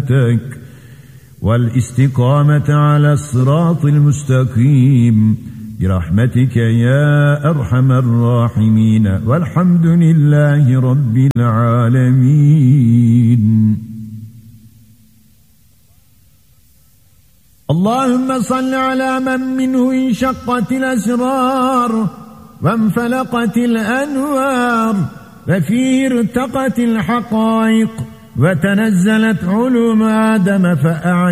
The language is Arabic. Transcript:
سنتك والاستقامة على الصراط المستقيم برحمتك يا أرحم الراحمين، والحمد لله رب العالمين. اللهم صل على من منه انشقت الأسرار وانفلقت الأنوار وفيه ارتقت الحقائق وتنزلت علوم آدم فأعجب